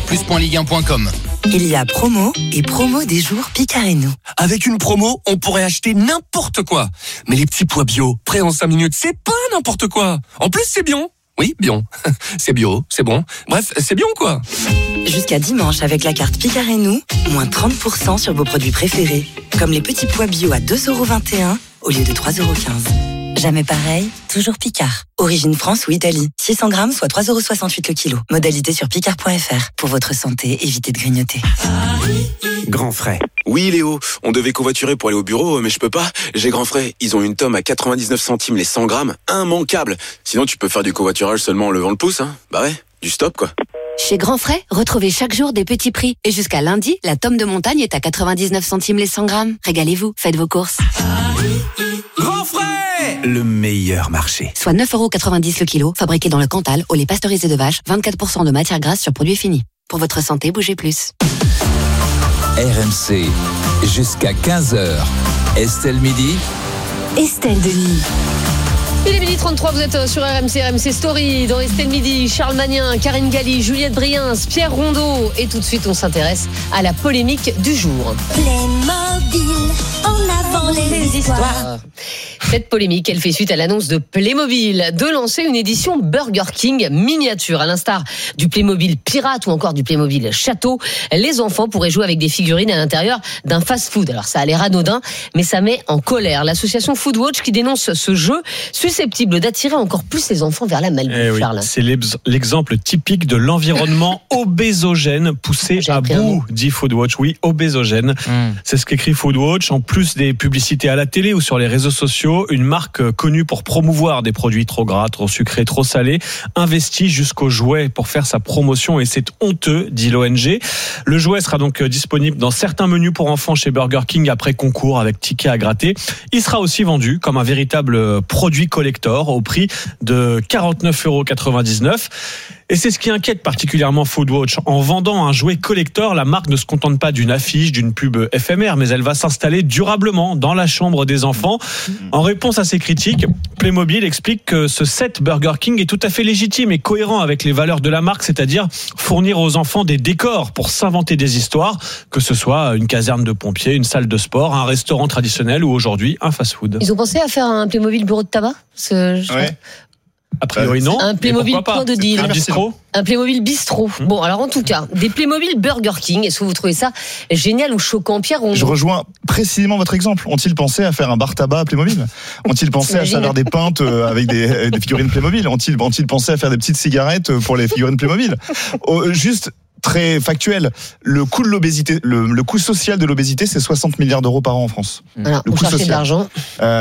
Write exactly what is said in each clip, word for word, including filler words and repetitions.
plus point ligue un point com. Il y a promo et promo des jours Picard et nous. Avec une promo, on pourrait acheter n'importe quoi. Mais les petits pois bio, prêts en cinq minutes, c'est pas n'importe quoi. En plus, c'est bien. Oui, bien. C'est bio, c'est bon. Bref, c'est bien quoi. Jusqu'à dimanche, avec la carte Picard et nous, moins trente pour cent sur vos produits préférés. Comme les petits pois bio à deux euros vingt et un au lieu de trois euros quinze. Jamais pareil, toujours Picard. Origine France ou Italie. six cents grammes, soit trois euros soixante-huit le kilo. Modalité sur picard point f r. Pour votre santé, évitez de grignoter. Grand frais. Oui Léo, on devait covoiturer pour aller au bureau, mais je peux pas. J'ai Grand frais. Ils ont une tome à quatre-vingt-dix-neuf centimes les cent grammes. Immanquable. Sinon tu peux faire du covoiturage seulement en levant le pouce, hein. Bah ouais, du stop quoi. Chez Grand Frais, retrouvez chaque jour des petits prix. Et jusqu'à lundi, la tome de montagne est à quatre-vingt-dix-neuf centimes les cent grammes. Régalez-vous, faites vos courses. Grand frais, le meilleur marché. Soit neuf euros quatre-vingt-dix le kilo, fabriqué dans le Cantal, au lait pasteurisé de vache, vingt-quatre pour cent de matière grasse sur produit fini. Pour votre santé, bougez plus. R M C, jusqu'à quinze heures. Estelle Midi. Estelle Denis. Il est midi trente-trois, vous êtes sur R M C, R M C Story, dans Estelle Midi, Charles Magnin, Karine Galli, Juliette Briens, Pierre Rondeau. Et tout de suite, on s'intéresse à la polémique du jour. Playmobil, en avant les histoires. Cette polémique, elle fait suite à l'annonce de Playmobil de lancer une édition Burger King miniature. À l'instar du Playmobil Pirate ou encore du Playmobil Château, les enfants pourraient jouer avec des figurines à l'intérieur d'un fast-food. Alors ça a l'air anodin, mais ça met en colère l'association Foodwatch qui dénonce ce jeu susceptible d'attirer encore plus les enfants vers la malbouffe. Eh oui, Charles. c'est l'exemple typique de l'environnement obésogène poussé à bout, dit Foodwatch. Oui, obésogène. Mm. C'est ce qu'écrit Foodwatch. En plus des publicités à la télé ou sur les réseaux sociaux, une marque connue pour promouvoir des produits trop gras, trop sucrés, trop salés, investit jusqu'au jouet pour faire sa promotion et c'est honteux, dit l'O N G. Le jouet sera donc disponible dans certains menus pour enfants chez Burger King après concours avec ticket à gratter. Il sera aussi vendu comme un véritable produit collector au prix de quarante-neuf euros quatre-vingt-dix-neuf. Et c'est ce qui inquiète particulièrement Foodwatch. En vendant un jouet collector, la marque ne se contente pas d'une affiche, d'une pub éphémère, mais elle va s'installer durablement dans la chambre des enfants. En réponse à ces critiques, Playmobil explique que ce set Burger King est tout à fait légitime et cohérent avec les valeurs de la marque, c'est-à-dire fournir aux enfants des décors pour s'inventer des histoires, que ce soit une caserne de pompiers, une salle de sport, un restaurant traditionnel ou aujourd'hui un fast-food. Ils ont pensé à faire un Playmobil bureau de tabac ? Ce... Ouais. A priori non. Un Playmobil point de deal. Un bistrot. Un Playmobil bistrot. Mmh. Bon, alors en tout cas, des Playmobil Burger King. Est-ce que vous trouvez ça génial ou choquant, Pierre Rondeau ? Je rejoins précisément votre exemple. Ont-ils pensé à faire un bar tabac à Playmobil ? Ont-ils pensé à faire des pintes avec des, des figurines Playmobil ? Ont-ils, ont-ils pensé à faire des petites cigarettes pour les figurines Playmobil ? oh, Juste. Très factuel, le coût de l'obésité, le, le coût social de l'obésité, c'est soixante milliards d'euros par an en France. Voilà, le coût social. De l'argent.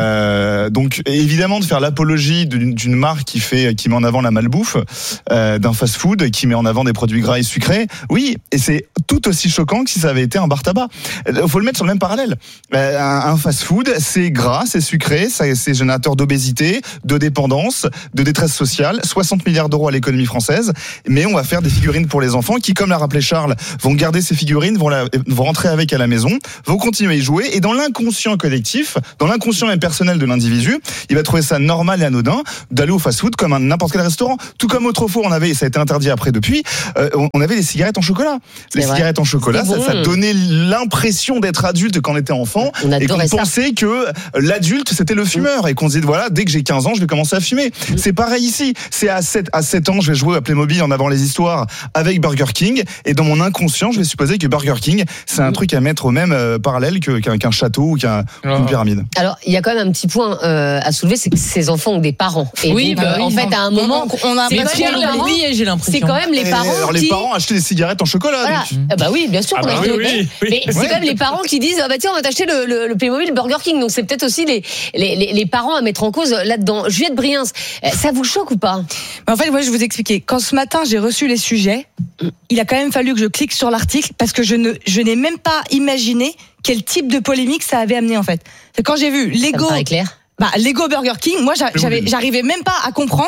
Euh, donc évidemment de faire l'apologie d'une, d'une marque qui fait, qui met en avant la malbouffe, euh, d'un fast-food qui met en avant des produits gras et sucrés. Oui, et c'est tout aussi choquant que si ça avait été un bar tabac. Il faut le mettre sur le même parallèle. Euh, un, un fast-food, c'est gras, c'est sucré, ça, c'est générateur d'obésité, de dépendance, de détresse sociale. soixante milliards d'euros à l'économie française, mais on va faire des figurines pour les enfants qui, comme l'a rappelé Charles, vont garder ces figurines, vont, la, vont rentrer avec à la maison, vont continuer à y jouer, et dans l'inconscient collectif, dans l'inconscient même personnel de l'individu, il va trouver ça normal et anodin d'aller au fast-food comme un n'importe quel restaurant. Tout comme autrefois, on avait, et ça a été interdit après depuis, euh, on avait les cigarettes en chocolat. Les vrai. cigarettes en chocolat, ça, bon. ça donnait l'impression d'être adulte quand on était enfant, on et qu'on ça. pensait que l'adulte, c'était le fumeur, mmh. et qu'on se disait, voilà, dès que j'ai quinze ans, je vais commencer à fumer. Mmh. C'est pareil ici. C'est à sept, à sept ans, je vais jouer à Playmobil en avant les histoires avec Burger King. Et dans mon inconscient, je vais supposer que Burger King, c'est un truc à mettre au même euh, parallèle que, qu'un, qu'un château ou qu'un, oh. qu'une pyramide. Alors, il y a quand même un petit point euh, à soulever, c'est que ces enfants ont des parents. Et oui, donc, bah, euh, oui, en fait, à un moment, on, on a c'est, quand même les oublié, j'ai l'impression. C'est quand même les parents alors, qui... les parents achetaient des cigarettes en chocolat. Voilà. Ah bah oui, bien sûr. Ah bah oui, oui, oui. Mais c'est ouais. quand même les parents qui disent, ah bah tiens, on va t'acheter le, le, le Playmobil Burger King. Donc c'est peut-être aussi les, les, les, les parents à mettre en cause là-dedans. Juliette Briens, ça vous choque ou pas ? En fait, moi, je vais vous expliquer. Quand ce matin, j'ai reçu les sujets, il a quand même fallu que je clique sur l'article parce que je ne, je n'ai même pas imaginé quel type de polémique ça avait amené en fait. C'est quand j'ai vu Lego, ça me paraît clair. Bah Lego Burger King, moi j'avais, j'arrivais même pas à comprendre.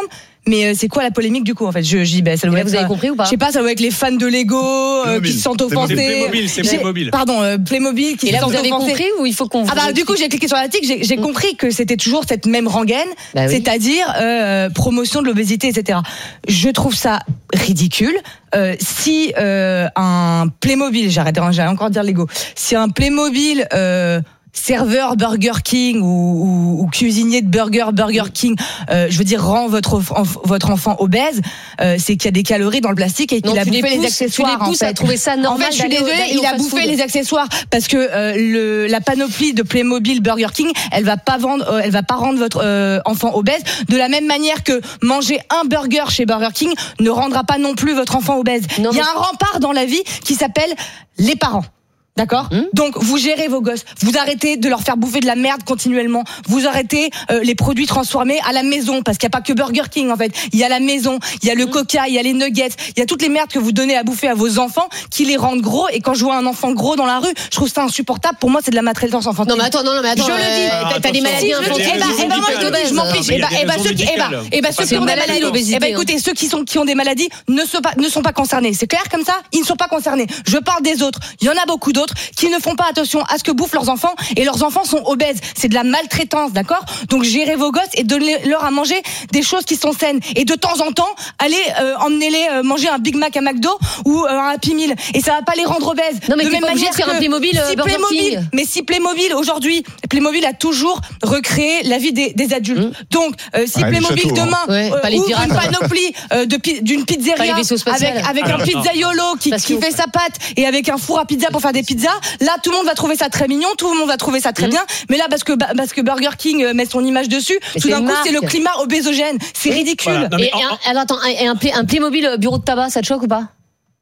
mais euh, c'est quoi la polémique du coup en fait? Je, je dis, ben, ça doit là, être, vous avez compris ou pas? Je sais pas, ça doit être les fans de Lego euh, qui se sentent offensés. C'est Playmobil, c'est J'ai- Playmobil. Pardon, euh, Playmobil qui Et se là, sentent vous avez offensés. compris ou il faut qu'on vous Ah bah du coup j'ai cliqué sur l'article, j'ai, j'ai compris que c'était toujours cette même rengaine, Bah oui. c'est-à-dire euh, promotion de l'obésité, et cetera. Je trouve ça ridicule. Euh, si euh, un Playmobil, j'arrête, j'allais encore dire Lego, si un Playmobil euh, serveur Burger King ou, ou, ou cuisinier de burger Burger King, euh, je veux dire, rend votre enf- votre enfant obèse, euh, c'est qu'il y a des calories dans le plastique et qu'il Non, a tu les bouffé les pousses- accessoires. tu les pousses en fait. à trouver ça normal En fait, je suis d'aller au- désolée, d'aller au il a fast-food. bouffé les accessoires parce que euh, le, la panoplie de Playmobil Burger King, elle va pas vendre, euh, elle va pas rendre votre euh, enfant obèse. De la même manière que manger un burger chez Burger King ne rendra pas non plus votre enfant obèse. Non, Il y a mais- un rempart dans la vie qui s'appelle les parents. D'accord. Hum. Donc vous gérez vos gosses, vous arrêtez de leur faire bouffer de la merde continuellement, vous arrêtez euh, les produits transformés à la maison parce qu'il n'y a pas que Burger King en fait, il y a la maison, il y a le Hum. Coca, il y a les nuggets, il y a toutes les merdes que vous donnez à bouffer à vos enfants qui les rendent gros. Et quand je vois un enfant gros dans la rue, je trouve ça insupportable. Pour moi, c'est de la maltraitance enfantine. Non mais attends, non, non mais attends. Je le dis. euh, t'as- t'as des attention. maladies Si, je le dis. infantiles. Eh ben, eh ben, moi, je le dis, je m'en fiche. Mais Eh il y a ben, des eh ben, raisons ceux qui, eh ben, médicales. eh ben, ceux C'est qui une ont des maladie, maladies, l'obésité, eh ben, hein. écoutez, ceux qui sont, qui ont des maladies ne sont pas, ne sont pas concernés. C'est clair comme ça? Ils ne sont pas concernés. Je parle des autres. Il y en a beaucoup d'autres qui ne font pas attention à ce que bouffent leurs enfants et leurs enfants sont obèses. C'est de la maltraitance, d'accord? Donc, gérez vos gosses et donnez-leur à manger des choses qui sont saines. Et de temps en temps, allez, euh, emmenez-les euh, manger un Big Mac à McDo ou euh, un Happy Meal. Et ça va pas les rendre obèses. Non, mais de t'es même pas obligé manière de faire un que Playmobil, euh, si Burger Playmobil, King. mais si Playmobil aujourd'hui, Playmobil a toujours recréé la vie des, des adultes. Donc, euh, si Ah, les Playmobil châteaux, hein. demain Ouais, euh, pas les ouvre pirates, une hein. panoplie euh, de pi- d'une Pas pizzeria les vaisseaux spatials. avec avec un Alors, pizzaiolo qui, Parce qui que- fait sa pâte et avec un four à pizza pour faire des pizzas, là tout le monde va trouver ça très mignon, tout le monde va trouver ça très Mmh. bien. Mais là parce que parce que Burger King euh, met son image dessus, Mais tout c'est d'un une coup marque. c'est le climat obésogène. C'est ridicule. Voilà. Non, mais Et, en- et un- alors attends, un, et un, Play- un Playmobil euh, bureau de tabac, ça te choque ou pas?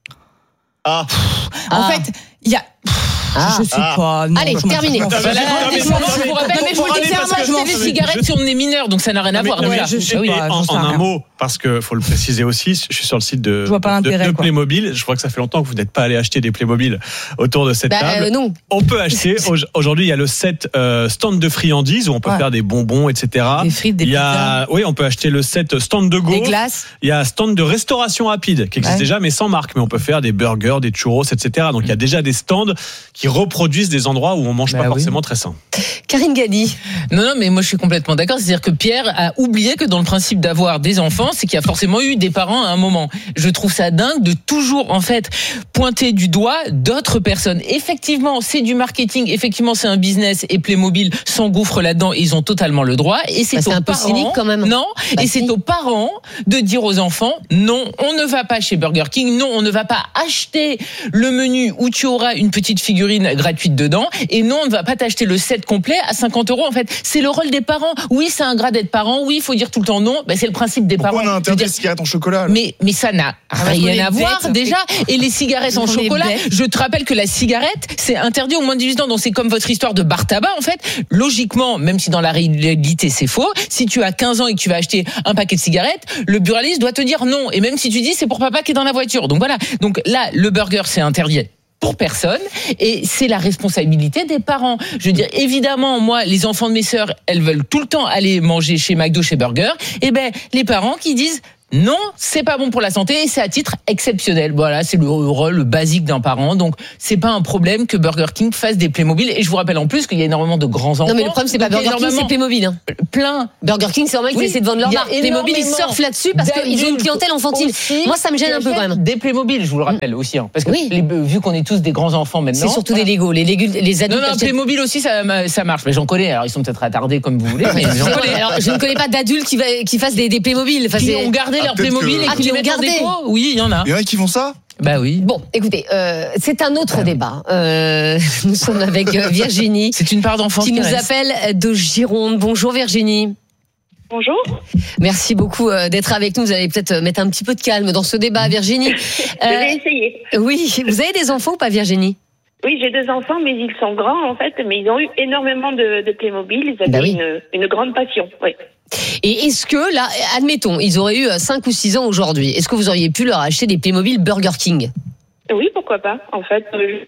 Ah, En Ah. fait, il y a Ah. je sais pas. non, Allez, je m'en terminé. fous. Attends, Je m'en mais- fous. non, mais- Je m'en non, fous. mais- Non, mais je vous pour le dis aller, clairement, parce je m'en que fous. les cigarettes si on est mineur, donc ça n'a rien à Non, mais- voir. non, mais déjà. je- sais oui, pas, en, j'en sais en un rien. mot, parce que faut le préciser aussi, je suis sur le site de, Je vois pas de, l'intérêt, de quoi. Playmobil. Je crois que ça fait longtemps que vous n'êtes pas allé acheter des Playmobil autour de cette Bah table. euh, non. On peut acheter. Au- Aujourd'hui, il y a le set euh, stand de friandises où on peut Ouais. faire des bonbons, et cetera. Des frites, des il y a, oui, on peut acheter le set stand de Des gaufres. glaces. Il y a un stand de restauration rapide qui existe Ouais. déjà, mais sans marque. Mais on peut faire des burgers, des churros, et cetera. Donc il y a déjà des stands qui reproduisent des endroits où on mange Bah pas oui. forcément très sain. Karine Gadi. Non, non, mais moi je suis complètement d'accord. C'est-à-dire que Pierre a oublié que dans le principe d'avoir des enfants, c'est qu'il y a forcément eu des parents à un moment. Je trouve ça dingue de toujours, en fait, pointer du doigt d'autres personnes. Effectivement, c'est du marketing. Effectivement, c'est un business et Playmobil s'engouffre là-dedans. Et ils ont totalement le droit. Et c'est Bah, c'est aux un peu parents, cynique, quand même. Non. Bah, et si. c'est aux parents de dire aux enfants, non, on ne va pas chez Burger King. Non, on ne va pas acheter le menu où tu auras une petite figurine gratuite dedans. Et non, on ne va pas t'acheter le set complet à cinquante euros. En fait, c'est le rôle des parents. Oui, c'est un gras d'être parent. Oui, il faut dire tout le temps non. Ben, c'est le principe des pourquoi parents. on a Je veux interdit dire, les cigarettes en chocolat là mais, mais ça n'a parce qu'on rien est à voir bêtes. déjà. Et les cigarettes en On est chocolat, bêtes. je te rappelle que la cigarette, c'est interdit au moins de dix-huit ans. Donc c'est comme votre histoire de bar tabac en fait. Logiquement, même si dans la réalité c'est faux, si tu as quinze ans et que tu vas acheter un paquet de cigarettes, le buraliste doit te dire non. Et même si tu dis c'est pour papa qui est dans la voiture. Donc voilà. Donc là, le burger c'est interdit pour personne et c'est la responsabilité des parents. Je veux dire, évidemment, moi, les enfants de mes sœurs, elles veulent tout le temps aller manger chez McDo, chez Burger. Et ben, les parents qui disent non, c'est pas bon pour la santé et c'est à titre exceptionnel. Voilà, c'est le rôle basique d'un parent. Donc, c'est pas un problème que Burger King fasse des Playmobil. Et je vous rappelle en plus qu'il y a énormément de grands enfants. Non mais le problème c'est pas Donc, il y a Burger King, c'est énormément- Playmobil. Hein. plein. Burger King, c'est normal qu'ils Oui, essaient de vendre leur il y a marque. Playmobil, ils énormément surfent là-dessus parce qu'ils ont une d'adultes clientèle infantile. aussi Moi, ça me gêne qui un peu quand achètent même. Des Playmobil, je vous le rappelle aussi, hein, parce que Oui. les- vu qu'on est tous des grands enfants maintenant. C'est surtout des Lego. Les, Lego, les adultes. Non, non, achètent- Playmobil aussi, ça, ça marche. Mais j'en connais. Alors, ils sont peut-être attardés comme vous voulez. Mais j'en Excusez-moi, connais. alors, je ne connais pas d'adultes qui, va- qui fassent des, des Playmobil. Enfin, Qui c'est- ont gardé Ah, leur peut-être Playmobil que- et Ah, qui qui les l'ont mettent en gardé. déco. Oui, il y en a. Il y en a qui font ça. Bah oui. Bon, écoutez, euh, c'est un autre débat. Euh, nous sommes avec euh, Virginie, C'est une part d'enfance qui nous reste. appelle de Gironde. Bonjour Virginie. Bonjour. Merci beaucoup euh, d'être avec nous. Vous allez peut-être mettre un petit peu de calme dans ce débat, Virginie. Je vais essayer. Oui, vous avez des enfants ou pas, Virginie? Oui, j'ai deux enfants, mais ils sont grands en fait, mais ils ont eu énormément de, de Playmobil. Ils avaient Bah oui. une, une grande passion. Oui. Et est-ce que, là, admettons, ils auraient eu cinq ou six ans aujourd'hui, est-ce que vous auriez pu leur acheter des Playmobil Burger King? Oui, pourquoi pas. En fait, euh,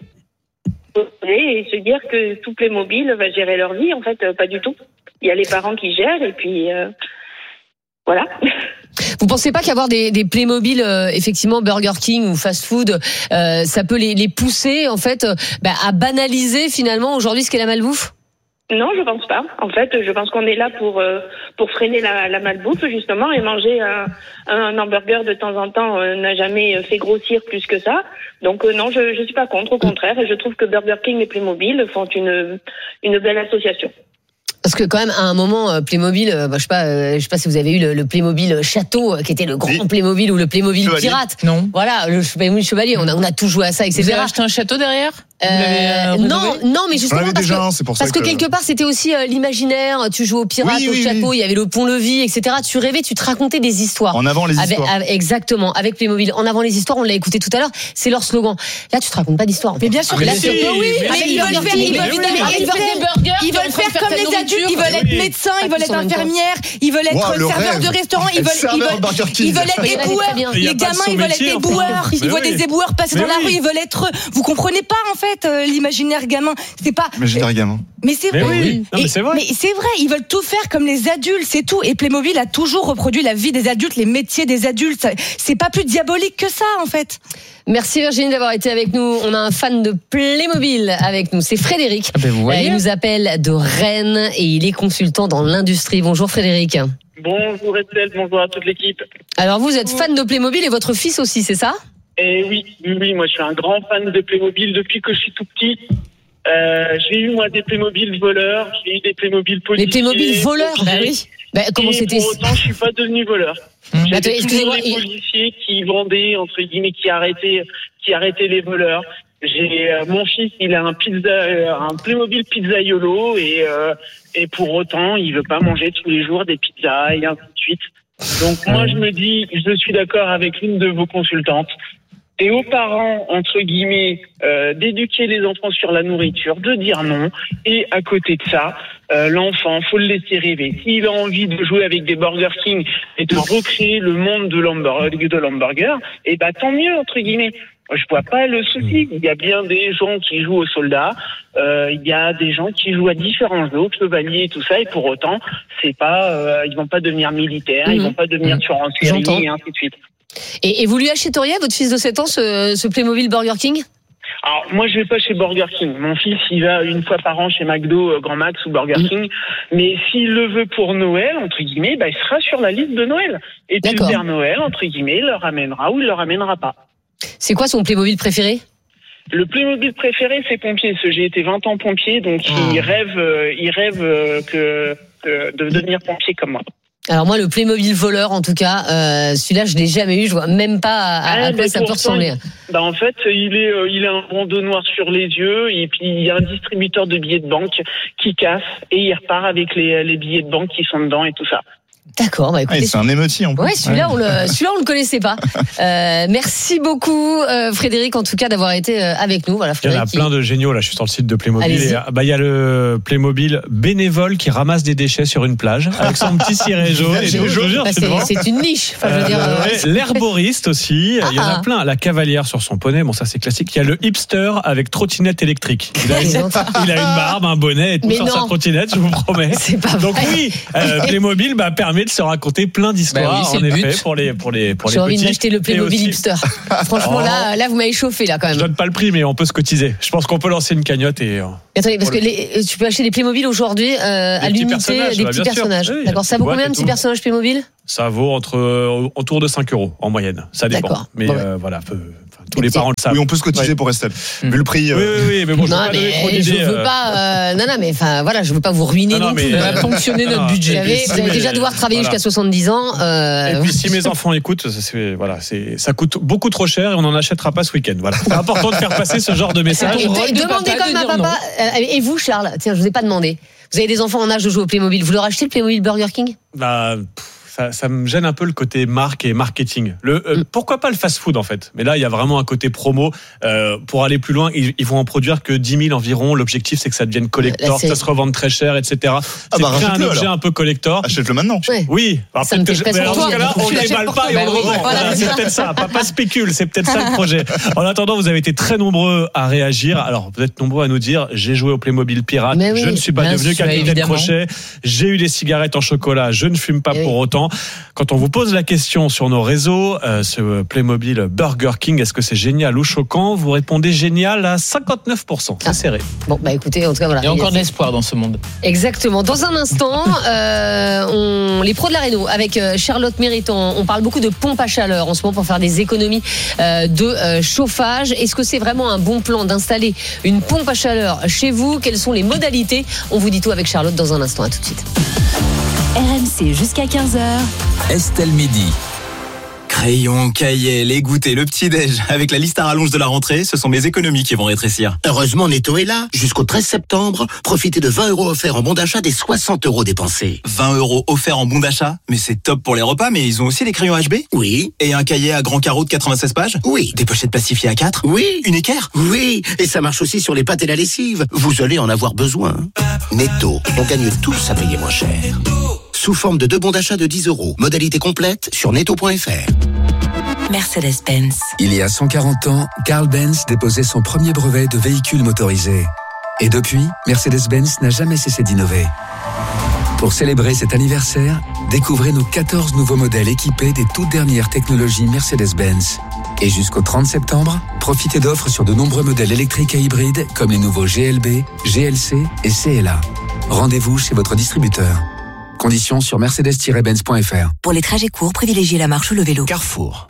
et se dire que tout Playmobil va gérer leur vie. En fait, euh, pas du tout. Il y a les parents qui gèrent et puis. Euh, voilà. Vous pensez pas qu'avoir des, des Playmobil, euh, effectivement Burger King ou fast food, euh, ça peut les, les pousser en fait euh, bah, à banaliser finalement aujourd'hui ce qu'est la malbouffe? Non, je pense pas. En fait, je pense qu'on est là pour euh, pour freiner la, la malbouffe justement, et manger un, un hamburger de temps en temps euh, n'a jamais fait grossir plus que ça. Donc euh, non, je je suis pas contre, au contraire, et je trouve que Burger King et Playmobil font une une belle association. Parce que quand même à un moment euh, Playmobil, euh, bah, je sais pas, euh, je sais pas si vous avez eu le, le Playmobil Château, euh, qui était le grand oui. Playmobil, ou le Playmobil Chevalier. Pirate. Non. Voilà, le Playmobil Chevalier. On a on a tout joué à ça, et cetera. Vous avez acheté un château derrière? Euh, non, non, mais justement parce, déjà, que, c'est pour parce ça que, que quelque part c'était aussi euh, l'imaginaire. Tu jouais au pirate, oui, au oui, château, oui. Il y avait le pont-levis, et cetera. Tu rêvais, tu te racontais des histoires. En avant les avec, histoires. Avec, exactement, avec Playmobil. En avant les histoires, on l'a écouté tout à l'heure. C'est leur slogan. Là, tu te racontes pas d'histoire. Mais bien sûr que là, si, oui. Mais ils veulent faire, ils veulent faire, ils veulent faire comme les adultes. Ils veulent être médecins, ils veulent être infirmières, ils veulent être serveurs de restaurants, ils veulent, ils veulent, ils veulent être éboueurs. Les gamins, ils veulent être éboueurs. Ils voient des éboueurs passer dans la rue, ils veulent être. Vous comprenez pas en fait l'imaginaire gamin, c'est pas imaginaire gamin. Mais c'est mais vrai. Oui. Non, mais c'est vrai. Mais c'est vrai, ils veulent tout faire comme les adultes, c'est tout. Et Playmobil a toujours reproduit la vie des adultes, les métiers des adultes. C'est pas plus diabolique que ça, en fait. Merci Virginie d'avoir été avec nous. On a un fan de Playmobil avec nous, c'est Frédéric. Ah ben vous voyez. Il nous appelle de Rennes et il est consultant dans l'industrie. Bonjour Frédéric. Bonjour Estelle, bonjour à toute l'équipe. Alors vous êtes fan de Playmobil et votre fils aussi, c'est ça? Eh oui, oui, oui, moi je suis un grand fan de Playmobil depuis que je suis tout petit. Euh, j'ai eu moi des Playmobil voleurs, j'ai eu des Playmobil policiers. Les Playmobil voleurs, bah oui. Bah, comment c'était? Pour autant, je suis pas devenu voleur. Mmh. J'avais Attends, toujours les policiers qui vendaient, entre guillemets, qui arrêtaient, qui arrêtaient les voleurs. J'ai euh, mon fils, il a un pizza, euh, un Playmobil pizzaiolo et euh, et pour autant, il veut pas manger tous les jours des pizzas et ainsi de suite. Donc moi, je me dis, je suis d'accord avec l'une de vos consultantes. Et aux parents, entre guillemets, euh, d'éduquer les enfants sur la nourriture, de dire non. Et à côté de ça, euh, l'enfant, faut le laisser rêver. S'il a envie de jouer avec des Burger King et de recréer le monde de l'hamburger, de l'hamburger, et bah tant mieux, entre guillemets. Je vois pas le souci. Il y a bien des gens qui jouent aux soldats, euh, il y a des gens qui jouent à différents jeux, chevaliers et tout ça, et pour autant, c'est pas, euh, ils vont pas devenir militaires, mmh. ils vont pas devenir mmh. tueurs en série et ainsi de suite. Et, et vous lui achèteriez à votre fils de sept ans ce, ce Playmobil Burger King? Alors moi je vais pas chez Burger King. Mon fils il va une fois par an chez McDo, euh, Grand Max ou Burger mmh. King. Mais s'il le veut pour Noël entre guillemets, bah il sera sur la liste de Noël. Et puis le Père Noël entre guillemets il le ramènera ou il le ramènera pas. C'est quoi son Playmobil préféré? Le Playmobil préféré c'est pompier. J'ai été vingt ans pompier donc ah. il rêve, euh, il rêve euh, que, que de devenir pompier comme moi. Alors moi, le Playmobil voleur, en tout cas, euh, celui-là, je l'ai jamais eu. Je vois même pas à, à, à quoi ça peut ressembler. Bah en fait, il est, euh, il a un bandeau noir sur les yeux et puis il y a un distributeur de billets de banque qui casse et il repart avec les, les billets de banque qui sont dedans et tout ça. D'accord, bah écoutez. Ah, c'est un émotier en plus. Ouais, celui-là, on le, celui-là, on le connaissait pas. Euh, merci beaucoup, euh, Frédéric, en tout cas, d'avoir été euh, avec nous. Voilà, il y en a qui... plein de géniaux, là, je suis sur le site de Playmobil. Et, bah, il y a le Playmobil bénévole qui ramasse des déchets sur une plage avec son petit ciré jaune. Et je jure, bah, c'est, c'est une niche. Enfin, je veux euh, dire, euh, ouais, l'herboriste aussi, ah, il y en a plein. La cavalière sur son poney, bon, ça c'est classique. Il y a le hipster avec trottinette électrique. Il a, une, il a une barbe, un bonnet et tout. Mais sur non. sa trottinette, je vous promets. C'est pas Donc vrai. oui, euh, Playmobil bah, permet de se raconter plein d'histoires, bah oui, en effet, but. pour les pour les pour J'ai les envie petits. de m'acheter le Playmobil aussi... hipster. Franchement, oh. là, là, vous m'avez chauffé là quand même. Je donne pas le prix, mais on peut se cotiser. Je pense qu'on peut lancer une cagnotte et. Attendez, parce que les, tu peux acheter des Playmobil aujourd'hui euh, à l'unité, des bah, petits personnages. Oui, d'accord, ça vaut combien un petit personnage Playmobil? Ça vaut entre euh, autour de cinq euros en moyenne. Ça dépend. D'accord. Mais bon, euh, ouais. voilà. Peu... Tous les parents le savent. Oui, on peut se cotiser ouais. pour Estelle. Vu le prix. Euh... Oui, oui, oui, mais bon, je non, veux pas mais trop je idée, veux euh... pas. Euh, non, non, mais enfin, voilà, je veux pas vous ruiner non, non, non plus. Euh, ponctionner notre budget. Vous allez, vous allez mais... déjà devoir travailler voilà. jusqu'à soixante-dix ans. Euh... Et puis, si mes enfants écoutent, c'est, voilà, c'est, ça coûte beaucoup trop cher et on n'en achètera pas ce week-end. Voilà. C'est important de faire passer ce genre de message. Demandez comme ma papa. Et vous, Charles, tiens, je vous ai pas demandé. Vous avez des enfants en âge de jouer au Playmobil. Vous leur achetez le Playmobil Burger King? Bah. Ça, ça me gêne un peu le côté marque et marketing. Le, euh, pourquoi pas le fast-food en fait? Mais là, il y a vraiment un côté promo. Euh, pour aller plus loin, ils, ils vont en produire que dix mille environ. L'objectif, c'est que ça devienne collector, que ça se revende très cher, et cetera. Ah c'est bah, créer un objet alors. un peu collector. Achète-le maintenant. Ouais. Oui. Alors, ça me fait que presque je, mais alors, toi, ce cas-là, on tu déballe pas et on le revend. Voilà, voilà, c'est peut-être ça. Papa spécule, c'est peut-être ça le projet. En attendant, vous avez été très nombreux à réagir. Alors, vous êtes nombreux à nous dire, j'ai joué au Playmobil Pirate, oui, je ne suis pas devenu capitaine Crochet, j'ai eu des cigarettes en chocolat, je ne fume pas mais pour oui. autant. temps. Quand on vous pose la question sur nos réseaux, euh, ce Playmobil Burger King, est-ce que c'est génial ou choquant? Vous répondez génial à cinquante-neuf pour cent. C'est serré. Bon, bah écoutez, en tout cas, voilà. Il y a encore de l'espoir dans ce monde. Exactement. Dans un instant, euh, on, les pros de la réno avec euh, Charlotte Méritant. On parle beaucoup de pompes à chaleur en ce moment pour faire des économies euh, de euh, chauffage. Est-ce que c'est vraiment un bon plan d'installer une pompe à chaleur chez vous? Quelles sont les modalités? On vous dit tout avec Charlotte dans un instant. À tout de suite. R M C jusqu'à quinze heures. Estelle Midi. Crayon, cahier, les goûters, le petit-déj. Avec la liste à rallonge de la rentrée, ce sont mes économies qui vont rétrécir. Heureusement, Netto est là. Jusqu'au treize septembre, profitez de vingt euros offerts en bon d'achat des soixante euros dépensés. vingt euros offerts en bon d'achat? Mais c'est top pour les repas, mais ils ont aussi des crayons H B? Oui. Et un cahier à grand carreau de quatre-vingt-seize pages? Oui. Des pochettes plastifiées à quatre? Oui. Une équerre? Oui. Et ça marche aussi sur les pâtes et la lessive. Vous allez en avoir besoin. Netto, on gagne tous à payer moins cher. Sous forme de deux bons d'achat de dix euros. Modalité complète sur netto point f r. Mercedes-Benz. Il y a cent quarante ans, Carl Benz déposait son premier brevet de véhicule motorisé. Et depuis, Mercedes-Benz n'a jamais cessé d'innover. Pour célébrer cet anniversaire, découvrez nos quatorze nouveaux modèles équipés des toutes dernières technologies Mercedes-Benz. Et jusqu'au trente septembre, profitez d'offres sur de nombreux modèles électriques et hybrides comme les nouveaux G L B, G L C et C L A. Rendez-vous chez votre distributeur. Conditions sur mercedes tiret benz point f r. Pour les trajets courts, privilégiez la marche ou le vélo. Carrefour.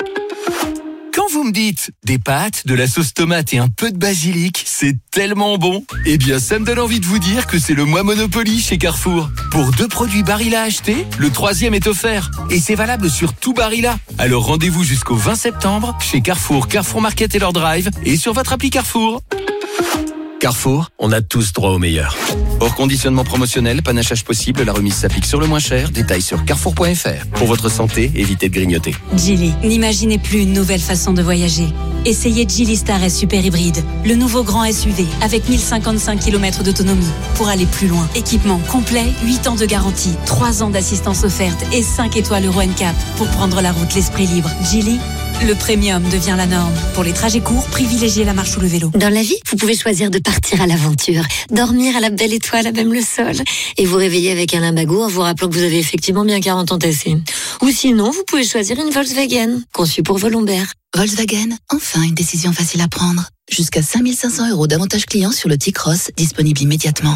Quand vous me dites des pâtes, de la sauce tomate et un peu de basilic, c'est tellement bon. Eh bien, ça me donne envie de vous dire que c'est le mois Monopoly chez Carrefour. Pour deux produits Barilla à acheter, le troisième est offert. Et c'est valable sur tout Barilla. Alors rendez-vous jusqu'au vingt septembre chez Carrefour, Carrefour Market et leur drive et sur votre appli Carrefour. Carrefour, on a tous droit au meilleur. Hors conditionnement promotionnel, panachage possible, la remise s'applique sur le moins cher. Détails sur carrefour point f r. Pour votre santé, évitez de grignoter. Geely, n'imaginez plus une nouvelle façon de voyager. Essayez Geely Star S Super Hybride, le nouveau grand S U V avec mille cinquante-cinq kilomètres d'autonomie pour aller plus loin. Équipement complet, huit ans de garantie, trois ans d'assistance offerte et cinq étoiles Euro N C A P pour prendre la route l'esprit libre. Geely, le premium devient la norme. Pour les trajets courts, privilégiez la marche ou le vélo. Dans la vie, vous pouvez choisir de partir à l'aventure, dormir à la belle étoile à même le sol, et vous réveiller avec un limbago en vous rappelant que vous avez effectivement bien quarante ans tassés. Ou sinon, vous pouvez choisir une Volkswagen, conçue pour vos lombaires. Volkswagen, enfin une décision facile à prendre. Jusqu'à cinq mille cinq cents euros d'avantages clients sur le T-Cross, disponible immédiatement.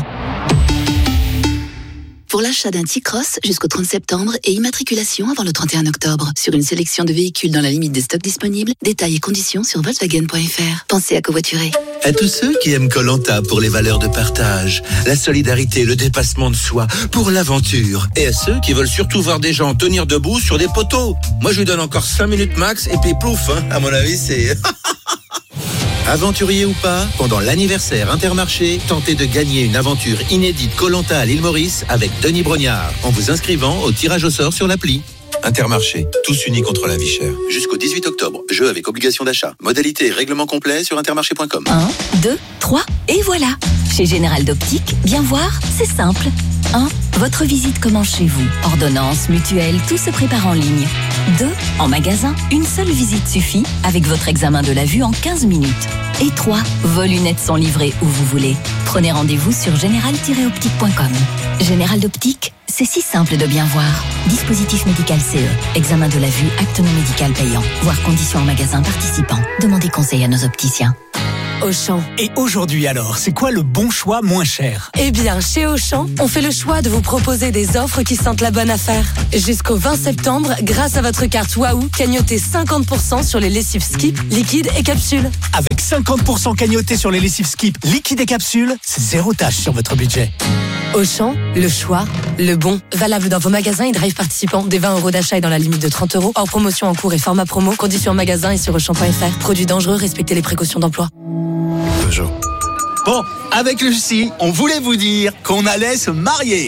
Pour l'achat d'un T-Cross jusqu'au trente septembre et immatriculation avant le trente et un octobre. Sur une sélection de véhicules dans la limite des stocks disponibles, détails et conditions sur volkswagen point f r. Pensez à covoiturer. À tous ceux qui aiment Koh Lanta pour les valeurs de partage, la solidarité, le dépassement de soi, pour l'aventure. Et à ceux qui veulent surtout voir des gens tenir debout sur des poteaux. Moi, je lui donne encore cinq minutes max et puis plouf, hein. À mon avis, c'est... Aventurier ou pas, pendant l'anniversaire Intermarché, tentez de gagner une aventure inédite Koh Lanta à l'île Maurice avec Denis Brognard en vous inscrivant au tirage au sort sur l'appli. Intermarché, tous unis contre la vie chère. Jusqu'au dix-huit octobre, jeu avec obligation d'achat. Modalité et règlement complet sur intermarché point com. un, deux, trois, et voilà. Chez Général d'Optique, bien voir, c'est simple. un. Votre visite commence chez vous. Ordonnance, mutuelle, tout se prépare en ligne. deux. En magasin, une seule visite suffit avec votre examen de la vue en quinze minutes. Et trois. Vos lunettes sont livrées où vous voulez. Prenez rendez-vous sur général tiret optique point com. Général d'Optique, c'est si simple de bien voir. Dispositif médical C E. Examen de la vue, acte non médical payant. Voir conditions en magasin participant. Demandez conseil à nos opticiens. Auchan. Et aujourd'hui alors, c'est quoi le bon choix moins cher? Eh bien, chez Auchan, on fait le choix de vous proposer des offres qui sentent la bonne affaire. Jusqu'au vingt septembre, grâce à votre carte Wahoo, cagnotez cinquante pour cent sur les lessives Skip, liquides et capsules. Avec cinquante pour cent cagnotés sur les lessives Skip, liquides et capsules, c'est zéro tâche sur votre budget. Auchan, le choix, le bon. Valable dans vos magasins et drive participants. Des vingt euros d'achat et dans la limite de trente euros. Hors promotion en cours et format promo. Conditions en magasin et sur auchan point f r. Produits dangereux, respectez les précautions d'emploi. Peugeot. Bon, avec Lucie, on voulait vous dire qu'on allait se marier.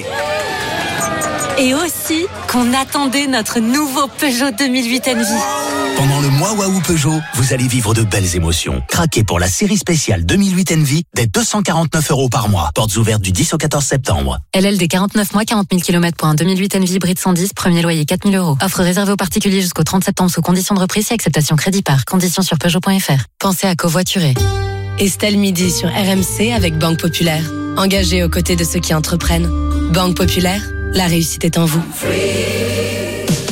Et aussi qu'on attendait notre nouveau Peugeot deux mille huit Envy. Pendant le mois Waouh Peugeot, vous allez vivre de belles émotions. Craquez pour la série spéciale deux mille huit Envy dès deux cent quarante-neuf euros par mois. Portes ouvertes du dix au quatorze septembre. L L D quarante-neuf mois, quarante mille kilomètres pour un deux mille huit Envy hybride cent dix, premier loyer quatre mille euros. Offre réservée aux particuliers jusqu'au trente septembre sous conditions de reprise et acceptation crédit par. Conditions sur peugeot point f r. Pensez à covoiturer. Estelle Midi sur R M C avec Banque Populaire. Engagée aux côtés de ceux qui entreprennent. Banque Populaire, la réussite est en vous.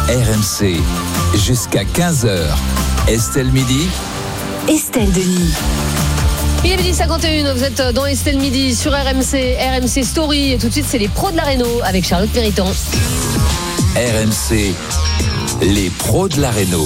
R M C, jusqu'à quinze heures. Estelle Midi. Estelle Denis. Il est midi cinquante et un, vous êtes dans Estelle Midi sur R M C, R M C Story. Et tout de suite, c'est les pros de la réno avec Charlotte Périton. R M C, les pros de la réno.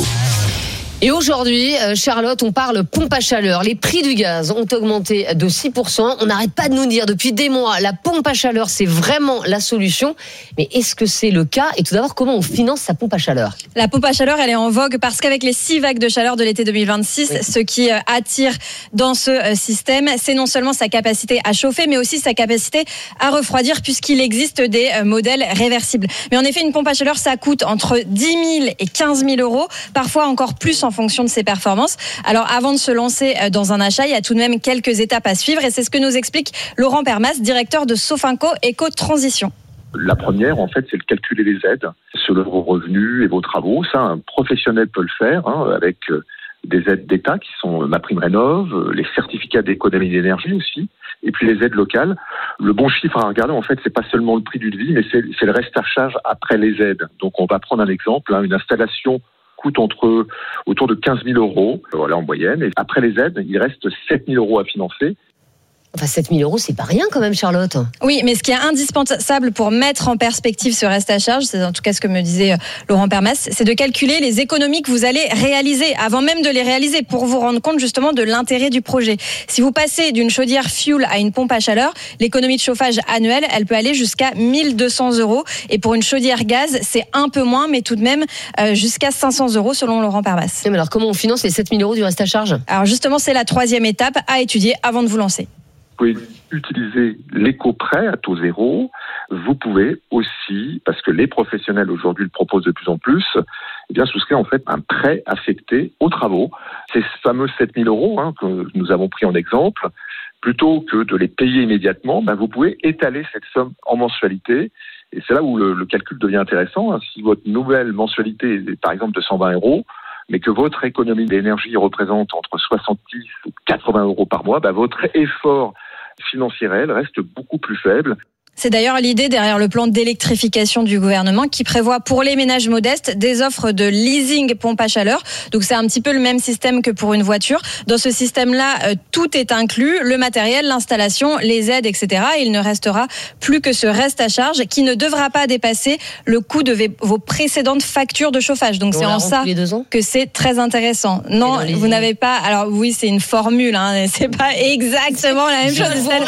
Et aujourd'hui, Charlotte, on parle pompe à chaleur. Les prix du gaz ont augmenté de six pour cent. On n'arrête pas de nous dire depuis des mois, la pompe à chaleur, c'est vraiment la solution. Mais est-ce que c'est le cas ? Et tout d'abord, comment on finance sa pompe à chaleur ? La pompe à chaleur, elle est en vogue parce qu'avec les six vagues de chaleur de l'été deux mille vingt-six, oui. ce qui attire dans ce système, c'est non seulement sa capacité à chauffer, mais aussi sa capacité à refroidir, puisqu'il existe des modèles réversibles. Mais en effet, une pompe à chaleur, ça coûte entre dix mille et quinze mille euros, parfois encore plus en fonction de ses performances. Alors, avant de se lancer dans un achat, il y a tout de même quelques étapes à suivre, et c'est ce que nous explique Laurent Permas, directeur de Sofinco Éco-Transition. La première, en fait, c'est de calculer les aides selon vos revenus et vos travaux. Ça, un professionnel peut le faire, hein, avec des aides d'État qui sont MaPrimeRénov', les certificats d'économie d'énergie aussi, et puis les aides locales. Le bon chiffre à regarder, en fait, c'est pas seulement le prix du devis, mais c'est, c'est le reste à charge après les aides. Donc, on va prendre un exemple, hein, une installation coûte entre autour de quinze mille euros, voilà, en moyenne. Et après les aides, il reste sept mille euros à financer. Enfin, sept mille euros, c'est pas rien quand même, Charlotte. Oui, mais ce qui est indispensable pour mettre en perspective ce reste à charge, c'est en tout cas ce que me disait Laurent Permas, c'est de calculer les économies que vous allez réaliser, avant même de les réaliser, pour vous rendre compte justement de l'intérêt du projet. Si vous passez d'une chaudière fuel à une pompe à chaleur, l'économie de chauffage annuelle, elle peut aller jusqu'à mille deux cents euros. Et pour une chaudière gaz, c'est un peu moins, mais tout de même euh, jusqu'à cinq cents euros selon Laurent Permas. Mais alors, comment on finance les sept mille euros du reste à charge ? Alors justement, c'est la troisième étape à étudier avant de vous lancer. Vous pouvez utiliser l'éco-prêt à taux zéro. Vous pouvez aussi, parce que les professionnels aujourd'hui le proposent de plus en plus, eh bien souscrire en fait un prêt affecté aux travaux. Ces fameux sept mille euros hein, que nous avons pris en exemple, plutôt que de les payer immédiatement, ben vous pouvez étaler cette somme en mensualité. Et c'est là où le, le calcul devient intéressant. Hein. Si votre nouvelle mensualité est par exemple de cent vingt euros, mais que votre économie d'énergie représente entre soixante-dix et quatre-vingts euros par mois, bah votre effort financier réel reste beaucoup plus faible. C'est d'ailleurs l'idée derrière le plan d'électrification du gouvernement qui prévoit pour les ménages modestes des offres de leasing pompe à chaleur. Donc c'est un petit peu le même système que pour une voiture. Dans ce système-là, euh, tout est inclus, le matériel, l'installation, les aides, et cetera. Et il ne restera plus que ce reste à charge qui ne devra pas dépasser le coût de vos précédentes factures de chauffage. Donc on c'est en ça que c'est très intéressant. Non, vous n'avez pas... Alors oui, c'est une formule, hein, c'est pas exactement la même chose.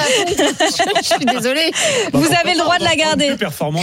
Je suis désolée. Vous avez le droit de la garder. Plus performant,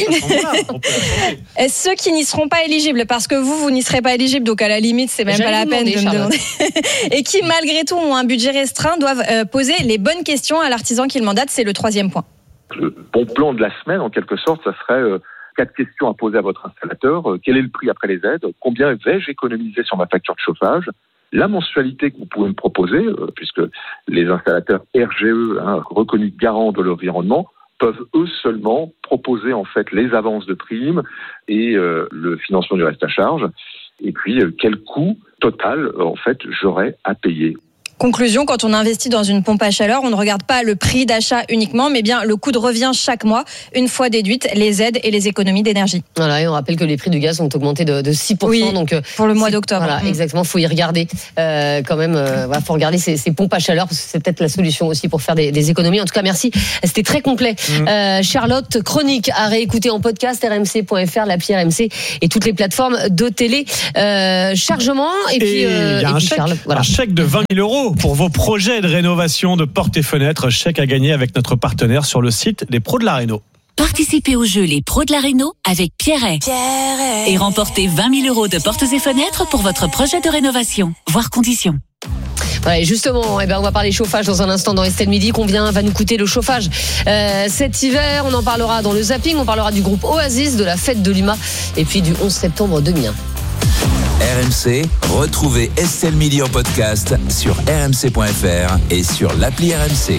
ceux qui n'y seront pas éligibles, parce que vous, vous n'y serez pas éligibles, donc à la limite, c'est même J'allais pas la peine demander, de me demander. Et qui, malgré tout, ont un budget restreint, doivent euh, poser les bonnes questions à l'artisan qui le mandate. C'est le troisième point. Le bon plan de la semaine, en quelque sorte, ça serait euh, quatre questions à poser à votre installateur. Euh, quel est le prix après les aides ? Combien vais-je économiser sur ma facture de chauffage ? La mensualité que vous pouvez me proposer, euh, puisque les installateurs R G E, hein, reconnus garants de l'environnement, peuvent eux seulement proposer en fait les avances de primes et euh, le financement du reste à charge. Et puis euh, quel coût total euh, en fait j'aurais à payer. Conclusion, quand on investit dans une pompe à chaleur, on ne regarde pas le prix d'achat uniquement, mais bien le coût de revient chaque mois, une fois déduites les aides et les économies d'énergie. Voilà, et on rappelle que les prix du gaz ont augmenté de, de six pour cent. Oui, donc, pour le mois d'octobre. Voilà, mmh. exactement, il faut y regarder euh, quand même. Euh, voilà, faut regarder ces, ces pompes à chaleur, parce que c'est peut-être la solution aussi pour faire des, des économies. En tout cas, merci, c'était très complet. Mmh. Euh, Charlotte, chronique à réécouter en podcast, r m c point f r, l'appli R M C et toutes les plateformes de télé. Euh, chargement, et, et puis, euh, y a et un, puis chèque, Charles, voilà. un chèque de vingt mille euros pour vos projets de rénovation de portes et fenêtres, chèque à gagner avec notre partenaire sur le site Les Pros de la Réno. Participez au jeu Les Pros de la Réno avec Pierret. Pierret. Et remportez vingt mille euros de portes et fenêtres pour votre projet de rénovation. Voir conditions. Voilà, et justement, eh ben, on va parler chauffage dans un instant dans Estelle Midi. Combien va nous coûter le chauffage euh, cet hiver? On en parlera dans le zapping. On parlera du groupe Oasis, de la fête de l'U M A et puis du onze septembre deux mille un. R M C, retrouvez Estelle Midi en podcast sur r m c point f r et sur l'appli R M C.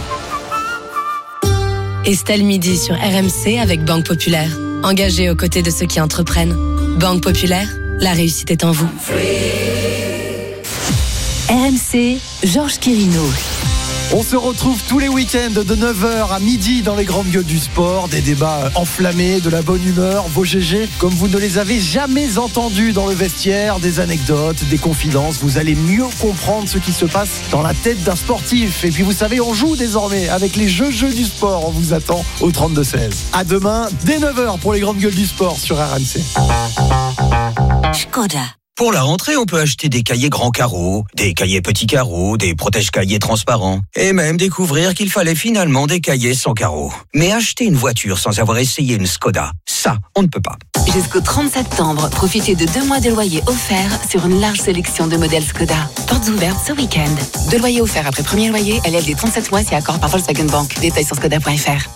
Estelle Midi sur R M C avec Banque Populaire. Engagée aux côtés de ceux qui entreprennent. Banque Populaire, la réussite est en vous. R M C, Georges Quirino. On se retrouve tous les week-ends de neuf heures à midi dans les grandes gueules du sport. Des débats enflammés, de la bonne humeur, vos G G comme vous ne les avez jamais entendus dans le vestiaire, des anecdotes, des confidences. Vous allez mieux comprendre ce qui se passe dans la tête d'un sportif. Et puis vous savez, on joue désormais avec les jeux jeux du sport. On vous attend au trente-deux seize. À demain, dès neuf heures pour les grandes gueules du sport sur R M C. Skoda. Pour la rentrée, on peut acheter des cahiers grands carreaux, des cahiers petits carreaux, des protège-cahiers transparents, et même découvrir qu'il fallait finalement des cahiers sans carreaux. Mais acheter une voiture sans avoir essayé une Skoda, ça, on ne peut pas. Jusqu'au trente septembre, profitez de deux mois de loyer offerts sur une large sélection de modèles Skoda. Portes ouvertes ce week-end. Deux loyers offerts après premier loyer, L L D trente-sept mois si accord par Volkswagen Bank. Détails sur skoda point f r.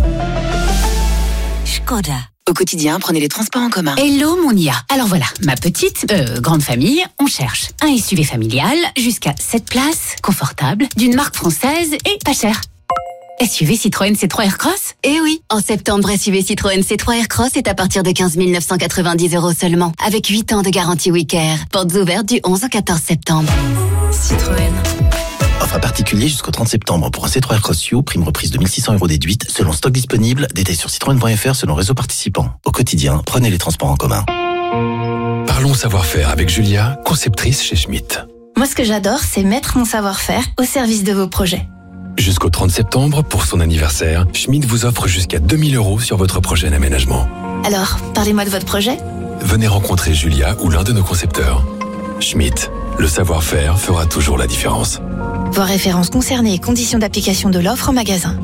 Skoda. Au quotidien, prenez les transports en commun. Hello Monia. Alors voilà, ma petite, euh, grande famille, on cherche un S U V familial jusqu'à sept places, confortable, d'une marque française et pas cher. S U V Citroën C trois Aircross ? Eh oui, en septembre, S U V Citroën C trois Aircross est à partir de quinze mille neuf cent quatre-vingt-dix euros seulement, avec huit ans de garantie Wicker. Portes ouvertes du onze au quatorze septembre. Citroën. Offre à particulier jusqu'au trente septembre pour un C trois Aircross U, prime reprise de mille six cents euros déduite, selon stock disponible, détails sur citroën point f r selon réseau participant. Au quotidien, prenez les transports en commun. Parlons savoir-faire avec Julia, conceptrice chez Schmitt. Moi, ce que j'adore, c'est mettre mon savoir-faire au service de vos projets. Jusqu'au trente septembre, pour son anniversaire, Schmitt vous offre jusqu'à deux mille euros sur votre projet d'aménagement. Alors, parlez-moi de votre projet. Venez rencontrer Julia ou l'un de nos concepteurs. Schmitt, le savoir-faire fera toujours la différence. Voir références concernées et conditions d'application de l'offre en magasin.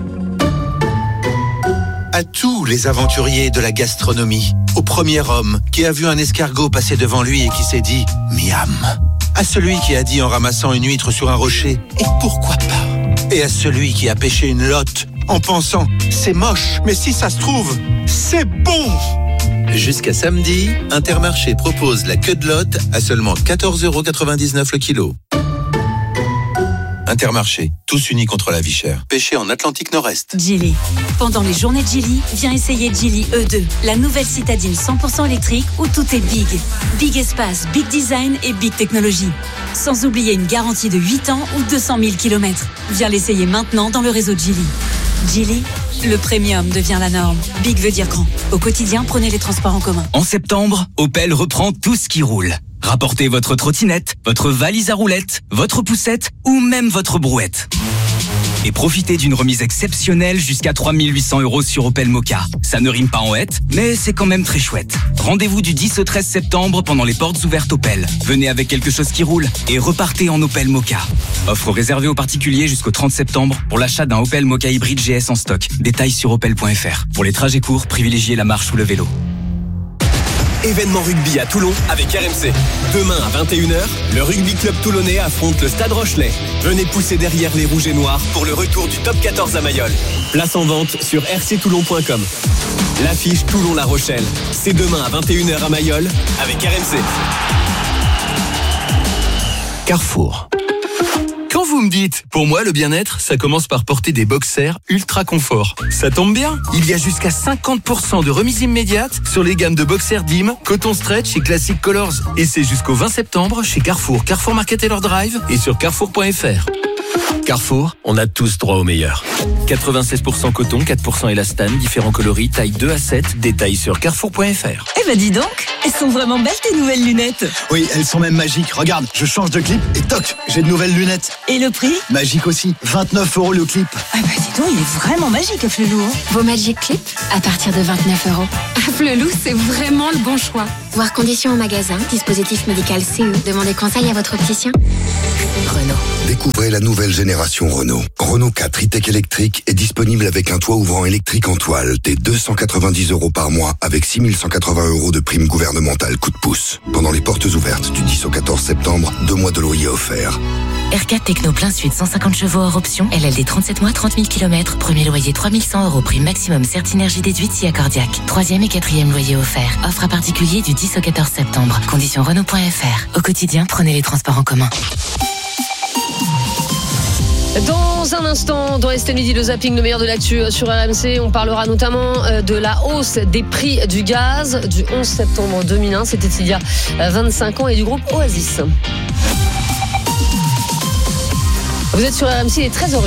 À tous les aventuriers de la gastronomie, au premier homme qui a vu un escargot passer devant lui et qui s'est dit « Miam », à celui qui a dit en ramassant une huître sur un rocher « Et pourquoi pas ?» et à celui qui a pêché une lotte en pensant « C'est moche, mais si ça se trouve, c'est bon !» Jusqu'à samedi, Intermarché propose la queue de lotte à seulement quatorze euros quatre-vingt-dix-neuf le kilo. Intermarché, tous unis contre la vie chère. Pêché en Atlantique Nord-Est. Geely. Pendant les journées de Geely, viens essayer Geely E deux, la nouvelle citadine cent pour cent électrique où tout est big. Big espace, big design et big technologie. Sans oublier une garantie de huit ans ou deux cent mille kilomètres. Viens l'essayer maintenant dans le réseau Geely. Geely, le premium devient la norme. Big veut dire grand. Au quotidien, prenez les transports en commun. En septembre, Opel reprend tout ce qui roule. Rapportez votre trottinette, votre valise à roulettes, votre poussette ou même votre brouette. Et profitez d'une remise exceptionnelle jusqu'à trois mille huit cents euros sur Opel Mokka. Ça ne rime pas en hête, mais c'est quand même très chouette. Rendez-vous du dix au treize septembre pendant les portes ouvertes Opel. Venez avec quelque chose qui roule et repartez en Opel Mokka. Offre réservée aux particuliers jusqu'au trente septembre pour l'achat d'un Opel Mokka hybride G S en stock. Détails sur opel point f r. Pour les trajets courts, privilégiez la marche ou le vélo. Événement rugby à Toulon avec R M C. Demain à vingt et une heures, le rugby club toulonnais affronte le Stade Rochelais. Venez pousser derrière les rouges et noirs pour le retour du top quatorze à Mayol. Place en vente sur r c toulon point com. L'affiche Toulon-La Rochelle, c'est demain à vingt et une heures à Mayol avec R M C. Carrefour. Quand vous me dites, pour moi le bien-être, ça commence par porter des boxers ultra confort. Ça tombe bien, il y a jusqu'à cinquante pour cent de remise immédiate sur les gammes de boxers D I M, Coton Stretch et Classic Colors. Et c'est jusqu'au vingt septembre chez Carrefour, Carrefour Market Taylor Drive et sur carrefour point f r. Carrefour, on a tous droit au meilleur. quatre-vingt-seize pour cent coton, quatre pour cent élastane, différents coloris, taille deux à sept, détails sur carrefour point f r. Eh ben dis donc, elles sont vraiment belles tes nouvelles lunettes. Oui, elles sont même magiques. Regarde, je change de clip et toc, j'ai de nouvelles lunettes. Et le prix ? Magique aussi, vingt-neuf euros le clip. Ah bah dis donc, il est vraiment magique Afflelou. Hein. Vos Magic Clips à partir de vingt-neuf euros. Afflelou, c'est vraiment le bon choix. Voir conditions au magasin, dispositif médical C E. Demandez conseil à votre opticien. Renault. Découvrez la nouvelle génération Renault. Renault quatre e-tech électrique est disponible avec un toit ouvrant électrique en toile dès deux cent quatre-vingt-dix euros par mois avec six mille cent quatre-vingts euros de prime gouvernementale coup de pouce. Pendant les portes ouvertes du dix au quatorze septembre, deux mois de loyer offerts. R quatre Techno plein sud, cent cinquante chevaux hors option. L L D trente-sept mois, trente mille kilomètres. Premier loyer trois mille cent euros. Prime maximum Certinergie déduite si accordiaque. Troisième et quatrième loyer offert. Offre à particulier du dix au quatorze septembre. Conditions Renault point f r. Au quotidien, prenez les transports en commun. Dans un instant, dans Estelle Midi, le zapping, le meilleur de l'actu sur R M C, on parlera notamment de la hausse des prix du gaz du onze septembre deux mille un, c'était il y a vingt-cinq ans, et du groupe Oasis. Vous êtes sur R M C, il est treize heures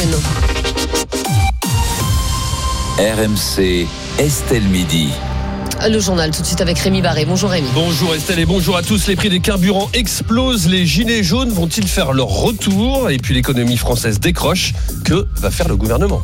une. R M C, Estelle Midi. Le journal tout de suite avec Rémi Barré. Bonjour Rémi. Bonjour Estelle et bonjour à tous. Les prix des carburants explosent. Les gilets jaunes vont-ils faire leur retour? Et puis l'économie française décroche. Que va faire le gouvernement?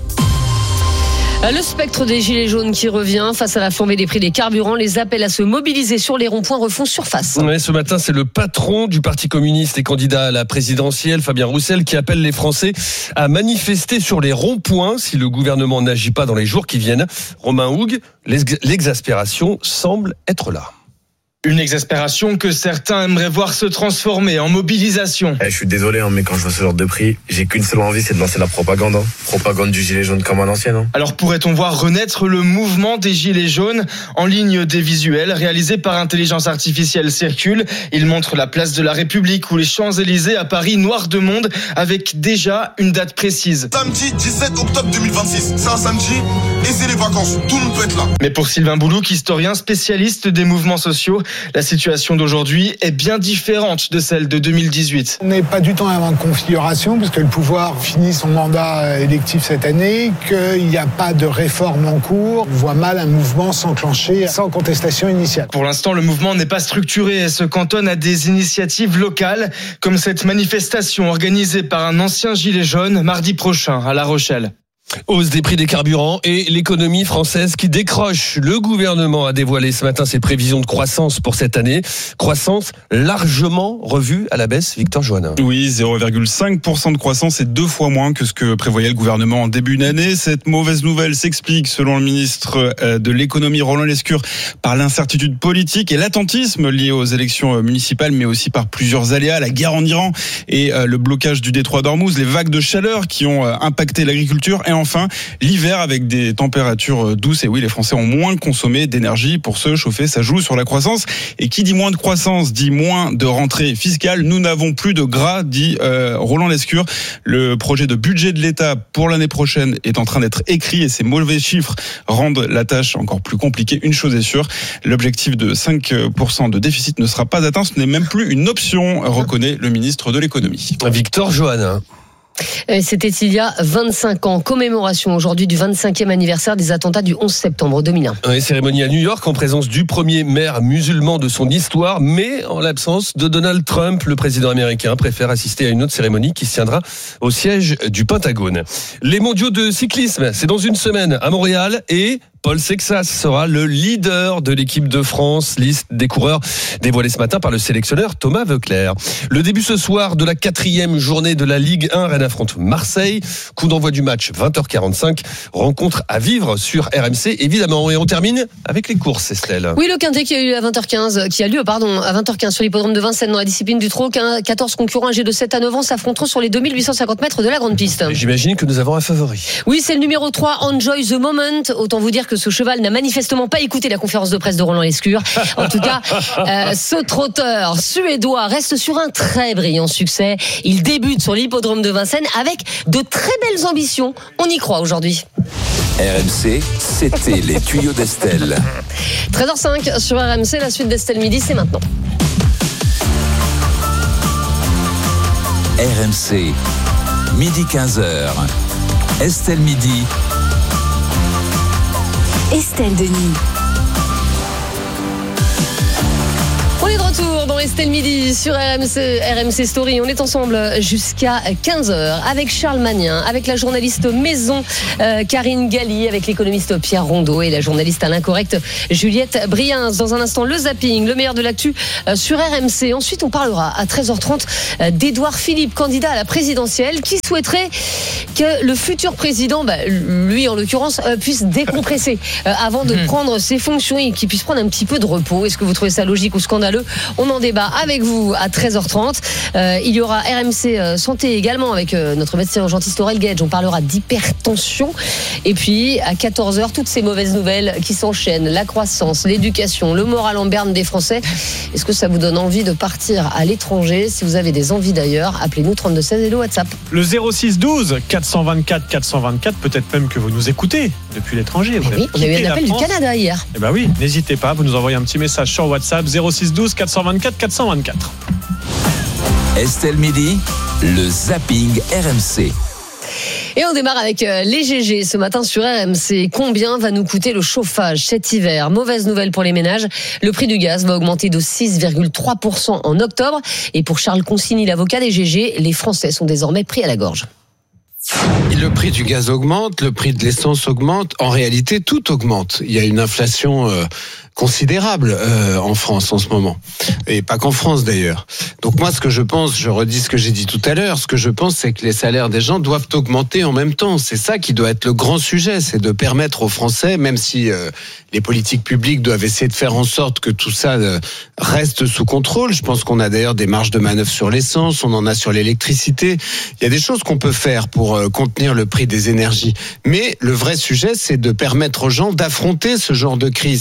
Le spectre des gilets jaunes qui revient face à la flambée des prix des carburants. Les appels à se mobiliser sur les ronds-points refont surface. Ouais, ce matin, c'est le patron du Parti communiste et candidat à la présidentielle, Fabien Roussel, qui appelle les Français à manifester sur les ronds-points si le gouvernement n'agit pas dans les jours qui viennent. Romain Hougue, l'exaspération semble être là. Une exaspération que certains aimeraient voir se transformer en mobilisation. Eh, je suis désolé, hein, mais quand je vois ce genre de prix, j'ai qu'une seule envie, c'est de lancer la propagande. Hein. Propagande du gilet jaune comme à l'ancienne. Hein. Alors pourrait-on voir renaître le mouvement des gilets jaunes? En ligne, des visuels réalisés par intelligence artificielle circulent. Ils montrent la place de la République ou les Champs-Élysées à Paris, noir de monde, avec déjà une date précise. Samedi dix-sept octobre deux mille vingt-six. C'est un samedi et c'est les vacances. Tout le monde peut être là. Mais pour Sylvain Boulouk, historien spécialiste des mouvements sociaux, la situation d'aujourd'hui est bien différente de celle de deux mille dix-huit. On n'est pas du tout en avant de configuration puisque le pouvoir finit son mandat électif cette année, qu'il n'y a pas de réforme en cours. On voit mal un mouvement s'enclencher sans contestation initiale. Pour l'instant, le mouvement n'est pas structuré et se cantonne à des initiatives locales, comme cette manifestation organisée par un ancien gilet jaune mardi prochain à La Rochelle. Hausse des prix des carburants et l'économie française qui décroche. Le gouvernement a dévoilé ce matin ses prévisions de croissance pour cette année. Croissance largement revue à la baisse, Victor Joannin. Oui, zéro virgule cinq pour cent de croissance, c'est deux fois moins que ce que prévoyait le gouvernement en début d'année. Cette mauvaise nouvelle s'explique, selon le ministre de l'économie Roland Lescure, par l'incertitude politique et l'attentisme lié aux élections municipales, mais aussi par plusieurs aléas, la guerre en Iran et le blocage du détroit d'Ormuz, les vagues de chaleur qui ont impacté l'agriculture et enfin, l'hiver avec des températures douces. Et oui, les Français ont moins consommé d'énergie pour se chauffer. Ça joue sur la croissance. Et qui dit moins de croissance, dit moins de rentrée fiscale. Nous n'avons plus de gras, dit euh, Roland Lescure. Le projet de budget de l'État pour l'année prochaine est en train d'être écrit et ces mauvais chiffres rendent la tâche encore plus compliquée. Une chose est sûre, l'objectif de cinq pour cent de déficit ne sera pas atteint. Ce n'est même plus une option, reconnaît le ministre de l'économie. Victor Joannin. C'était il y a vingt-cinq ans. Commémoration aujourd'hui du vingt-cinquième anniversaire des attentats du onze septembre deux mille un. Oui, cérémonie à New York en présence du premier maire musulman de son histoire, mais en l'absence de Donald Trump. Le président américain préfère assister à une autre cérémonie qui se tiendra au siège du Pentagone. Les mondiaux de cyclisme, c'est dans une semaine à Montréal et Paul Sexas sera le leader de l'équipe de France, liste des coureurs dévoilée ce matin par le sélectionneur Thomas Voeckler. Le début ce soir de la quatrième journée de la Ligue un, Rennes affronte Marseille. Coup d'envoi du match vingt heures quarante-cinq. Rencontre à vivre sur R M C évidemment. Et on termine avec les courses, Estelle. Oui, le quintet qui a eu à vingt heures quinze, qui a lieu pardon à vingt heures quinze sur l'hippodrome de Vincennes dans la discipline du trot. quatorze concurrents âgés de sept à neuf ans s'affronteront sur les deux mille huit cent cinquante mètres de la grande piste. Et j'imagine que nous avons un favori. Oui, c'est le numéro trois, Enjoy the Moment. Autant vous dire que ce cheval n'a manifestement pas écouté la conférence de presse de Roland Lescure. En tout cas, euh, ce trotteur suédois reste sur un très brillant succès. Il débute sur l'hippodrome de Vincennes avec de très belles ambitions. On y croit aujourd'hui. R M C, c'était les tuyaux d'Estelle. treize heures cinq sur R M C, la suite d'Estelle Midi, c'est maintenant. R M C, midi quinze heures. Estelle Midi. Estelle Denis. On est de retour dans Estelle Midi sur R M C, R M C Story. On est ensemble jusqu'à quinze heures avec Charles Magnin, avec la journaliste maison euh, Karine Galli, avec l'économiste Pierre Rondeau et la journaliste à l'incorrect Juliette Briens. Dans un instant, le zapping, le meilleur de l'actu euh, sur R M C. Ensuite, on parlera à treize heures trente euh, d'Édouard Philippe, candidat à la présidentielle, qui souhaiterait que le futur président, bah, lui en l'occurrence, euh, puisse décompresser euh, avant de mmh. prendre ses fonctions et qu'il puisse prendre un petit peu de repos. Est-ce que vous trouvez ça logique ou scandaleux? On en débat avec vous à treize heures trente. Euh, il y aura R M C euh, Santé également avec euh, notre médecin urgentiste Aurel Gage. On parlera d'hypertension. Et puis à quatorze heures, toutes ces mauvaises nouvelles qui s'enchaînent. La croissance, l'éducation, le moral en berne des Français. Est-ce que ça vous donne envie de partir à l'étranger? Si vous avez des envies d'ailleurs, appelez-nous trente-deux seize et le WhatsApp. Le zéro six douze quatre cent vingt-quatre quatre cent vingt-quatre, peut-être même que vous nous écoutez depuis l'étranger. Vous oui, on a eu un appel du Canada hier. Eh ben oui, n'hésitez pas, vous nous envoyez un petit message sur WhatsApp zéro six douze quatre cent vingt-quatre quatre cent vingt-quatre. Estelle Midi. le zapping R M C. Et on démarre avec les G G ce matin sur R M C. Combien va nous coûter le chauffage cet hiver ? Mauvaise nouvelle pour les ménages. Le prix du gaz va augmenter de six virgule trois pour cent en octobre. Et pour Charles Consigny, l'avocat des G G, les Français sont désormais pris à la gorge. Le prix du gaz augmente, le prix de l'essence augmente. En réalité, tout augmente. Il y a une inflation euh, considérable euh, en France en ce moment. Et pas qu'en France d'ailleurs. Donc moi, ce que je pense, je redis ce que j'ai dit tout à l'heure, ce que je pense, c'est que les salaires des gens doivent augmenter en même temps. C'est ça qui doit être le grand sujet, c'est de permettre aux Français, même si euh, les politiques publiques doivent essayer de faire en sorte que tout ça euh, reste sous contrôle. Je pense qu'on a d'ailleurs des marges de manœuvre sur l'essence, on en a sur l'électricité. Il y a des choses qu'on peut faire pour euh, contenir le prix des énergies. Mais le vrai sujet, c'est de permettre aux gens d'affronter ce genre de crise.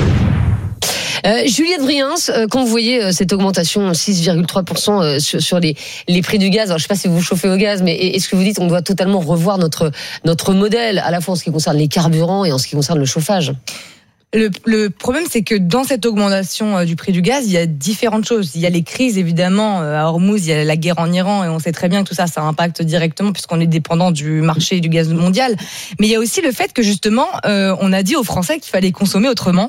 Euh, Juliette Vriens, euh, quand vous voyez euh, cette augmentation six virgule trois pour cent euh, sur, sur les, les prix du gaz, alors je ne sais pas si vous chauffez au gaz, mais est-ce que vous dites qu'on doit totalement revoir notre, notre modèle, à la fois en ce qui concerne les carburants et en ce qui concerne le chauffage ? Le, le problème, c'est que dans cette augmentation euh, du prix du gaz, il y a différentes choses. Il y a les crises, évidemment, euh, à Hormuz, il y a la guerre en Iran, et on sait très bien que tout ça, ça impacte directement puisqu'on est dépendant du marché du gaz mondial. Mais il y a aussi le fait que, justement, euh, on a dit aux Français qu'il fallait consommer autrement.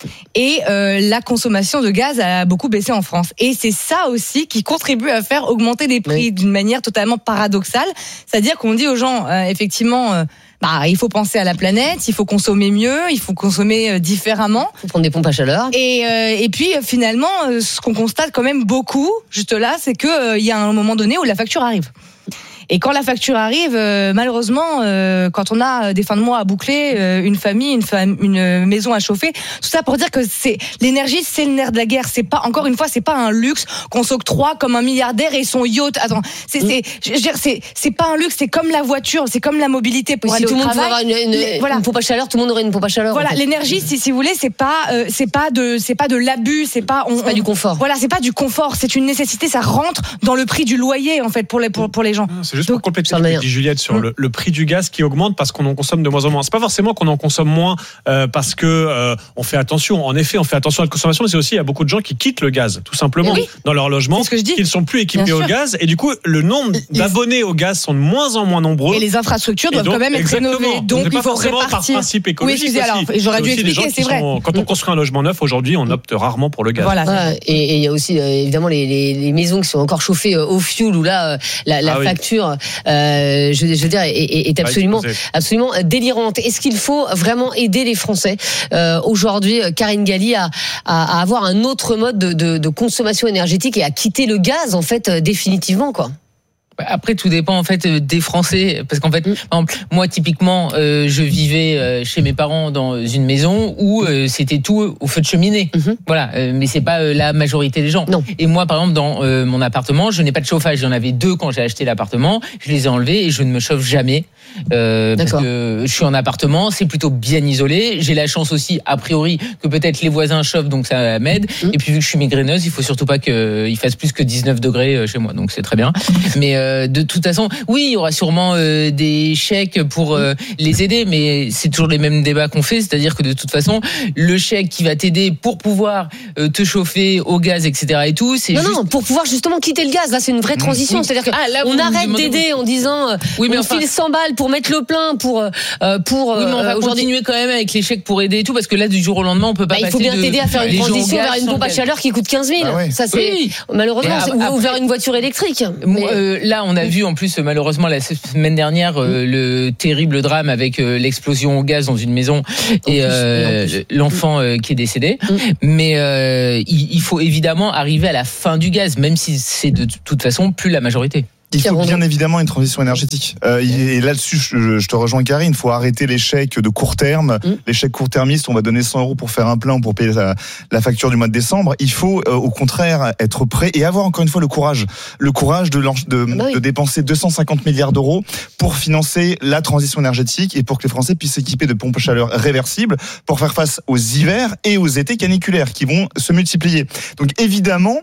Et euh, la consommation de gaz a beaucoup baissé en France. Et c'est ça aussi qui contribue à faire augmenter les prix oui. d'une manière totalement paradoxale. C'est-à-dire qu'on dit aux gens, euh, effectivement... Euh, Bah, il faut penser à la planète, il faut consommer mieux, il faut consommer différemment. Il faut prendre des pompes à chaleur. Et, euh, et puis finalement, ce qu'on constate quand même beaucoup, juste là, c'est qu'il euh, y a un moment donné où la facture arrive. Et quand la facture arrive, euh, malheureusement, euh, quand on a des fins de mois à boucler, euh, une famille, une, fam- une maison à chauffer, tout ça pour dire que c'est l'énergie, c'est le nerf de la guerre. C'est pas, encore une fois, c'est pas un luxe qu'on s'octroie comme un milliardaire et son yacht. Attends, c'est, c'est, je veux dire, c'est, c'est pas un luxe, c'est comme la voiture, c'est comme la mobilité pour oui, aller si au tout travail. Tout le monde pouvait avoir une, une, voilà. une pompe à chaleur, tout le monde aurait une pompe à chaleur. Voilà, en fait. l'énergie, si, si vous voulez, c'est pas, euh, c'est pas de, c'est pas de l'abus, c'est pas, on, c'est pas on, du confort. Voilà, c'est pas du confort, c'est une nécessité, ça rentre dans le prix du loyer en fait pour les, pour, pour les gens. Non, c'est juste Donc, pour compléter. Dit Juliette sur mmh. le, le prix du gaz qui augmente parce qu'on en consomme de moins en moins. C'est pas forcément qu'on en consomme moins euh, parce que euh, on fait attention. En effet, on fait attention à la consommation, mais c'est aussi il y a beaucoup de gens qui quittent le gaz tout simplement oui. dans leur logement, qu'ils ne sont plus équipés Bien au sûr. gaz et du coup le nombre d'abonnés au gaz sont de moins en moins nombreux. Et les infrastructures doivent donc, quand même être rénovées. Donc il faut répartir. Par principe écologique. Oui, excusez, alors j'aurais dû expliquer. C'est vrai. Sont, quand on construit un logement neuf aujourd'hui, on opte rarement pour le gaz. Voilà. voilà. Et il y a aussi euh, évidemment les, les, les maisons qui sont encore chauffées euh, au fioul où là euh, la, la ah, facture, oui. euh, je, je veux dire. Est, est absolument, absolument délirante. Est-ce qu'il faut vraiment aider les Français euh, aujourd'hui, Karine Galli, à, à, à avoir un autre mode de, de, de consommation énergétique et à quitter le gaz en fait définitivement, quoi? Après, tout dépend en fait des Français, parce qu'en fait, par exemple, moi typiquement, euh, je vivais euh, chez mes parents dans une maison où euh, c'était tout au feu de cheminée. Mm-hmm. Voilà, euh, mais c'est pas euh, la majorité des gens. Non. Et moi, par exemple, dans euh, mon appartement, je n'ai pas de chauffage. J'en avais deux quand j'ai acheté l'appartement. Je les ai enlevés et je ne me chauffe jamais euh, parce que je suis en appartement. C'est plutôt bien isolé. J'ai la chance aussi, a priori, que peut-être les voisins chauffent, donc ça m'aide. Mm. Et puis vu que je suis migraineuse, il faut surtout pas qu'il fasse plus que dix-neuf degrés chez moi, donc c'est très bien. Mais euh, de toute façon, oui, il y aura sûrement euh, des chèques pour euh, les aider, mais c'est toujours les mêmes débats qu'on fait, c'est-à-dire que de toute façon, le chèque qui va t'aider pour pouvoir euh, te chauffer au gaz, et cetera et tout, c'est non, juste... non, pour pouvoir justement quitter le gaz. Là, c'est une vraie transition, oui. C'est-à-dire que ah, là, on arrête d'aider en disant euh, oui, mais on enfin... file cent balles pour mettre le plein pour euh, pour. Oui, mais on va euh, continuer quand même avec les chèques pour aider et tout, parce que là, du jour au lendemain, on peut pas. Bah, passer. Il faut bien de... t'aider à faire une transition vers une pompe à chaleur qui coûte quinze mille. Ah ouais. Ça, c'est oui. malheureusement, après, ou vers une voiture électrique. Mais... Euh, là, on a vu en plus malheureusement. La semaine dernière, euh, le terrible drame avec euh, l'explosion au gaz dans une maison et, euh, et l'enfant euh, qui est décédé. Mm. Mais euh, il, il faut évidemment arriver à la fin du gaz, même si c'est de toute façon plus la majorité. Il faut bien évidemment une transition énergétique. Euh, et là-dessus, je, je te rejoins, Karine. Il faut arrêter les chèques de court terme. Mmh. Les chèques court-termistes, on va donner cent euros pour faire un plein ou pour payer la, la facture du mois de décembre. Il faut, euh, au contraire, être prêt et avoir encore une fois le courage. Le courage de, de, ah oui. de dépenser deux cent cinquante milliards d'euros pour financer la transition énergétique et pour que les Français puissent s'équiper de pompes à chaleur réversibles pour faire face aux hivers et aux étés caniculaires qui vont se multiplier. Donc évidemment,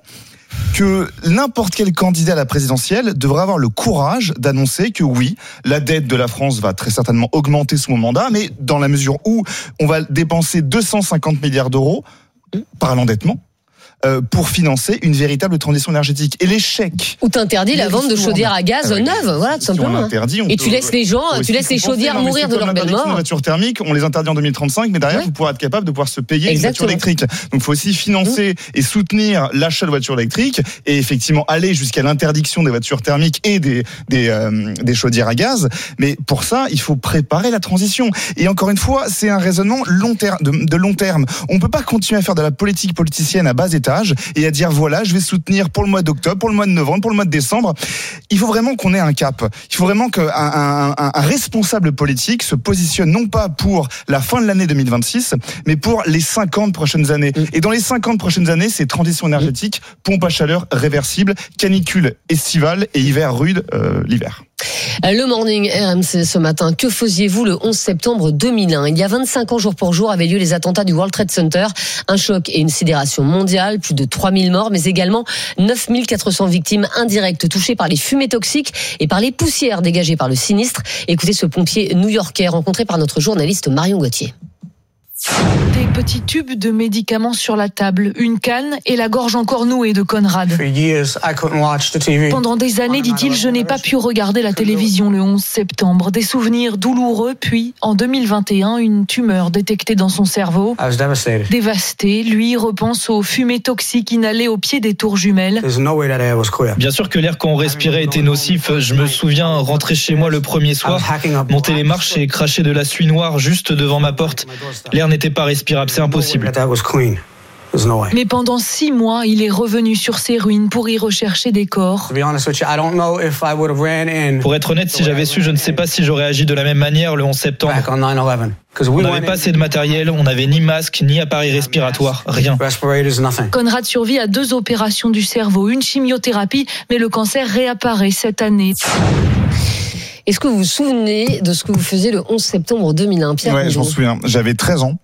que n'importe quel candidat à la présidentielle devrait avoir le courage d'annoncer que oui, la dette de la France va très certainement augmenter sous mon mandat, mais dans la mesure où on va dépenser deux cent cinquante milliards d'euros par l'endettement, euh, pour financer une véritable transition énergétique. Et l'échec. Ou t'interdis la vente de chaudières à gaz ouais, neuves, voilà, tout simplement. On interdit, on et peut, tu laisses les gens, tu laisses les chaudières non, mourir de leur belle mort. Les voitures thermiques, on les interdit en deux mille trente-cinq, mais derrière, ouais. vous pourrez être capable de pouvoir se payer Exactement. Une voiture électrique. Donc, il faut aussi financer mmh. et soutenir l'achat de voitures électriques et effectivement aller jusqu'à l'interdiction des voitures thermiques et des des, euh, des chaudières à gaz. Mais pour ça, il faut préparer la transition. Et encore une fois, c'est un raisonnement long ter- de, de long terme. On peut pas continuer à faire de la politique politicienne à bas étage et à dire voilà, je vais soutenir pour le mois d'octobre, pour le mois de novembre, pour le mois de décembre. Il faut vraiment qu'on ait un cap. Il faut vraiment qu'un un, un, un responsable politique se positionne non pas pour la fin de l'année deux mille vingt-six, mais pour les cinquante prochaines années. Et dans les cinquante prochaines années, c'est transition énergétique, pompe à chaleur réversible, canicule estivale et hiver rude euh, l'hiver. Le Morning R M C ce matin. Que faisiez-vous le onze septembre deux mille un ? Il y a vingt-cinq ans, jour pour jour, avaient lieu les attentats du World Trade Center. Un choc et une sidération mondiale, plus de trois mille morts, mais également neuf mille quatre cents victimes indirectes touchées par les fumées toxiques et par les poussières dégagées par le sinistre. Écoutez ce pompier new-yorkais rencontré par notre journaliste Marion Gauthier. Des petits tubes de médicaments sur la table, une canne et la gorge encore nouée de Conrad. Pendant des années, dit-il, je n'ai pas pu regarder la télévision le onze septembre. Des souvenirs douloureux, puis en deux mille vingt et un, une tumeur détectée dans son cerveau. Dévasté, lui repense aux fumées toxiques inhalées au pied des tours jumelles. Bien sûr que l'air qu'on respirait était nocif. Je me souviens rentrer chez moi le premier soir, monter les marches et cracher de la suie noire juste devant ma porte. L'air n'était pas respirable, c'est impossible. Mais pendant six mois, il est revenu sur ces ruines pour y rechercher des corps. Pour être honnête, si j'avais su, je ne sais pas si j'aurais agi de la même manière le onze septembre. On n'avait pas assez de matériel, on n'avait ni masque, ni appareil respiratoire, rien. Conrad survit à deux opérations du cerveau, une chimiothérapie, mais le cancer réapparaît cette année. Est-ce que vous vous souvenez de ce que vous faisiez le onze septembre deux mille un, Pierre? Ouais, je m'en souviens. J'avais treize ans.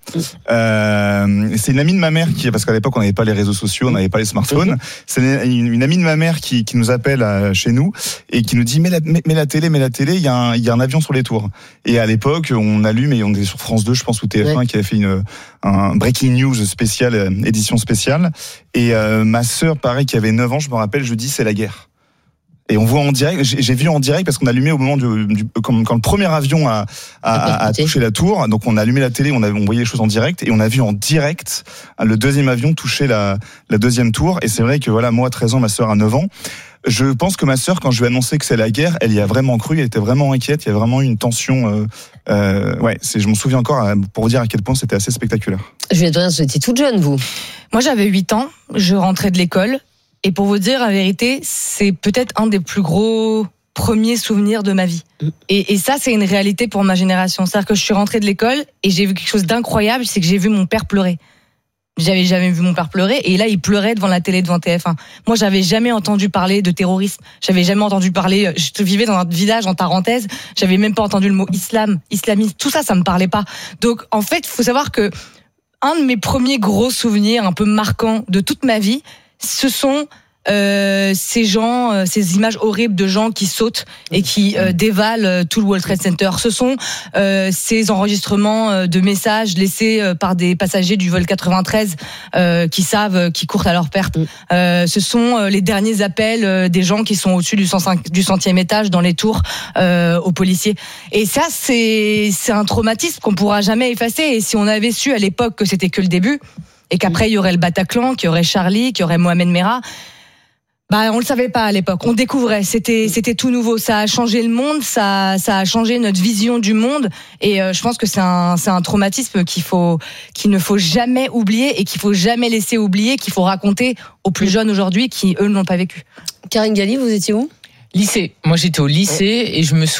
Euh, c'est une amie de ma mère qui, parce qu'à l'époque on n'avait pas les réseaux sociaux, on n'avait pas les smartphones. Mm-hmm. C'est une, une amie de ma mère qui, qui nous appelle à, chez nous et qui nous dit mets la, mets, mets la télé, mets la télé. Il y a un, il y a un avion sur les tours. Et à l'époque, on allume et on était sur France deux, je pense, ou T F un, ouais. qui avait fait une un breaking news spécial, édition spéciale. Et euh, ma sœur, pareil, qui avait neuf ans, je me rappelle, je dis c'est la guerre. Et on voit en direct, j'ai vu en direct parce qu'on a allumé au moment du, du quand, quand le premier avion a, a, a touché la tour. Donc on a allumé la télé, on, a, on voyait les choses en direct et on a vu en direct le deuxième avion toucher la, la deuxième tour. Et c'est vrai que voilà, moi treize ans, ma sœur a neuf ans. Je pense que ma sœur, quand je lui ai annoncé que c'est la guerre, elle y a vraiment cru, elle était vraiment inquiète. Il y a vraiment eu une tension. Euh, euh, ouais, c'est, je m'en souviens encore pour vous dire à quel point c'était assez spectaculaire. Juliette Dorian, vous étiez toute jeune, vous. Moi, j'avais huit ans. Je rentrais de l'école. Et pour vous dire la vérité, c'est peut-être un des plus gros premiers souvenirs de ma vie. Et, et ça, c'est une réalité pour ma génération. C'est-à-dire que je suis rentrée de l'école et j'ai vu quelque chose d'incroyable, c'est que j'ai vu mon père pleurer. J'avais jamais vu mon père pleurer et là, il pleurait devant la télé, devant T F un. Moi, j'avais jamais entendu parler de terrorisme. J'avais jamais entendu parler. Je vivais dans un village en Tarentaise. J'avais même pas entendu le mot islam, islamisme. Tout ça, ça me parlait pas. Donc, en fait, il faut savoir que un de mes premiers gros souvenirs un peu marquants de toute ma vie, ce sont euh, ces gens, euh, ces images horribles de gens qui sautent et qui euh, dévalent euh, tout le World Trade Center. Ce sont euh, ces enregistrements euh, de messages laissés euh, par des passagers du vol quatre-vingt-treize euh, qui savent, euh, qui courent à leur perte. Euh, ce sont euh, les derniers appels euh, des gens qui sont au-dessus du, cent cinq, du centième étage dans les tours euh, aux policiers. Et ça, c'est, c'est un traumatisme qu'on pourra jamais effacer. Et si on avait su à l'époque que c'était que le début, et qu'après il y aurait le Bataclan, qu'il y aurait Charlie, qu'il y aurait Mohamed Merah, bah on le savait pas à l'époque. On découvrait, c'était c'était tout nouveau. Ça a changé le monde, ça ça a changé notre vision du monde. Et euh, je pense que c'est un c'est un traumatisme qu'il faut qu'il ne faut jamais oublier et qu'il faut jamais laisser oublier, qu'il faut raconter aux plus jeunes aujourd'hui qui eux ne l'ont pas vécu. Karine Galli, vous étiez où? Lycée. Moi j'étais au lycée et je me souviens